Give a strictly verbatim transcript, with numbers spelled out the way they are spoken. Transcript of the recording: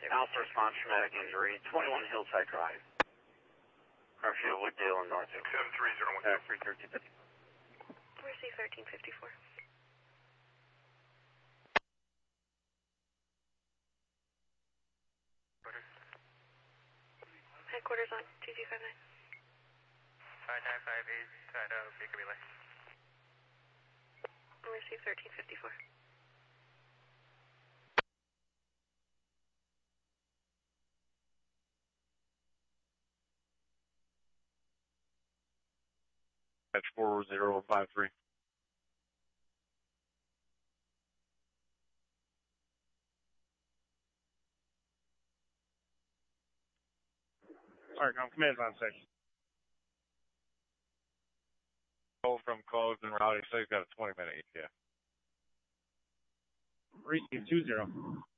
Alpha response traumatic injury, twenty-one Hillside Drive. Garfield, Wooddale, and North. seven three zero one. Uh, free thirteen fifty. Receive thirteen fifty-four. Headquarters on two two five nine. five nine five eight, at uh, Baker Relay. Receive thirteen fifty-four. That's four zero five three. Alright, command's on six. Call from closed and routing, so he's got a twenty minute E T A. Receive two zero.